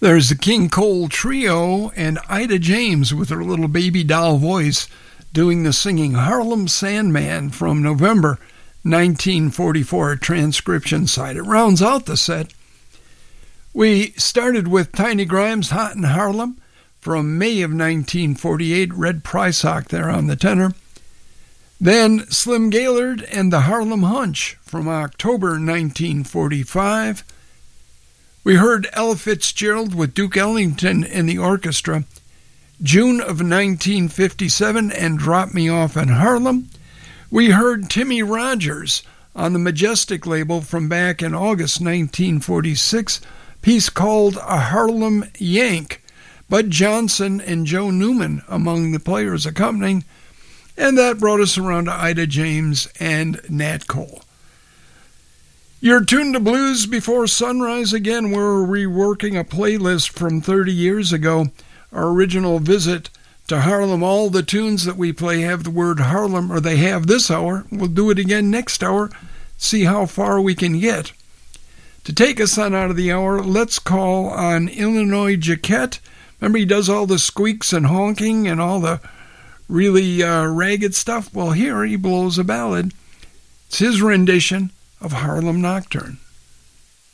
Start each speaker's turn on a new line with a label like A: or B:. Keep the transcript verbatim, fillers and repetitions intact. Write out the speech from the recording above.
A: There's the King Cole Trio and Ida James with her little baby doll voice doing the singing Harlem Sandman from November nineteen forty-four transcription side. It rounds out the set. We started with Tiny Grimes' Hot in Harlem from May of nineteen forty-eight, Red Prysock there on the tenor. Then Slim Gaillard and the Harlem Hunch from October nineteen forty-five. We heard Ella Fitzgerald with Duke Ellington in the orchestra, June of nineteen fifty-seven, and Drop Me Off in Harlem. We heard Timmy Rogers on the Majestic label from back in August nineteen forty-six, piece called A Harlem Yank. Bud Johnson and Joe Newman among the players accompanying, and that brought us around to Ida James and Nat Cole. You're tuned to Blues Before Sunrise again. We're reworking a playlist from thirty years ago. Our original visit to Harlem, all the tunes that we play have the word Harlem, or they have this hour. We'll do it again next hour, see how far we can get. To take us on out of the hour, let's call on Illinois Jacquet. Remember, he does all the squeaks and honking and all the really uh, ragged stuff? Well, here he blows a ballad. It's his rendition of Harlem Nocturne.